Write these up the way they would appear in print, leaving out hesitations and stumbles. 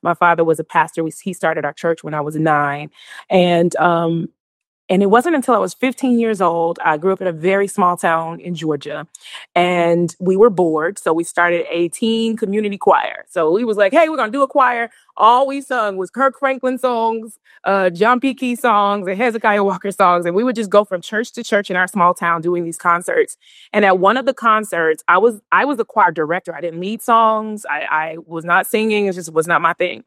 My father was a pastor. He started our church when I was 9. And it wasn't until I was 15 years old. I grew up in a very small town in Georgia, and we were bored. So we started a teen community choir. So we was like, hey, we're going to do a choir. All we sung was Kirk Franklin songs, John P. Key songs, and Hezekiah Walker songs. And we would just go from church to church in our small town doing these concerts. And at one of the concerts, I was a choir director. I didn't lead songs. I was not singing. It just was not my thing.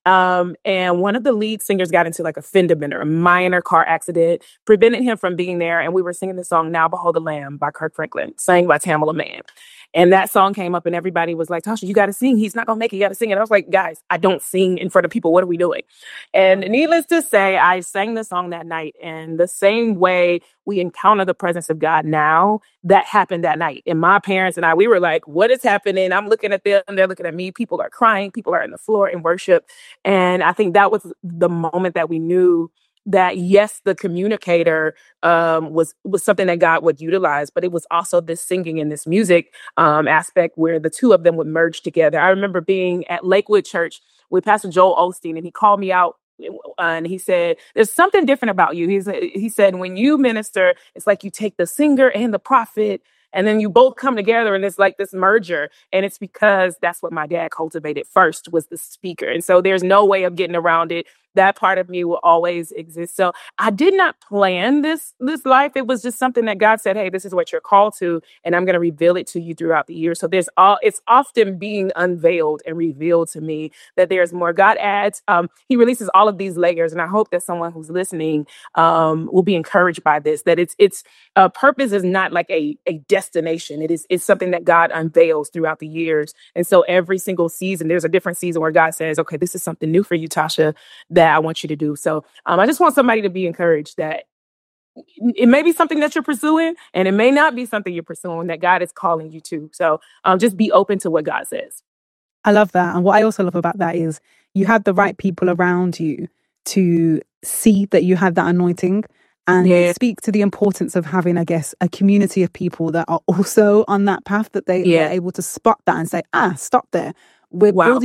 And one of the lead singers got into like a fender bender, a minor car accident, prevented him from being there. And we were singing the song Now Behold the Lamb by Kirk Franklin, sang by Tamala Mann. And that song came up and everybody was like, Tasha, you got to sing. He's not going to make it. You got to sing it. I was like, guys, I don't sing in front of people. What are we doing? And needless to say, I sang the song that night. And the same way we encounter the presence of God now, that happened that night. And my parents and I, we were like, what is happening? I'm looking at them. They're looking at me. People are crying. People are on the floor in worship. And I think that was the moment that we knew that, yes, the communicator was something that God would utilize, but it was also this singing and this music aspect where the two of them would merge together. I remember being at Lakewood Church with Pastor Joel Osteen, and he called me out and he said, there's something different about you. He said, when you minister, it's like you take the singer and the prophet, and then you both come together and it's like this merger. And it's because that's what my dad cultivated first, was the speaker. And so there's no way of getting around it. That part of me will always exist. So I did not plan this life. It was just something that God said, hey, this is what you're called to, and I'm going to reveal it to you throughout the year. So it's often being unveiled and revealed to me that there's more. God adds, he releases all of these layers. And I hope that someone who's listening will be encouraged by this, that it's purpose is not like a destination. It's something that God unveils throughout the years. And so every single season, there's a different season where God says, okay, this is something new for you, Tasha, that I want you to do. So I just want somebody to be encouraged that it may be something that you're pursuing, and it may not be something you're pursuing that God is calling you to. So just be open to what God says. I love that. And what I also love about that is you have the right people around you to see that you have that anointing and speak to the importance of having, I guess, a community of people that are also on that path, that they are able to spot that and say, stop there. We're building